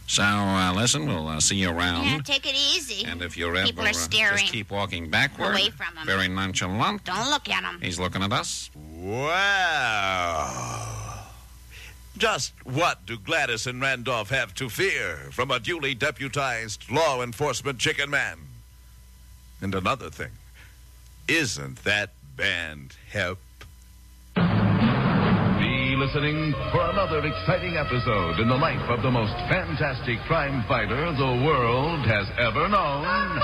So, listen, we'll see you around. Yeah, take it easy. And if you're People ever are staring. just keep walking backward. Away from him. Very nonchalant. Don't look at him. He's looking at us. Wow. Just what do Gladys and Randolph have to fear from a duly deputized law enforcement chicken man? And another thing, isn't that band hep? Be listening for another exciting episode in the life of the most fantastic crime fighter the world has ever known.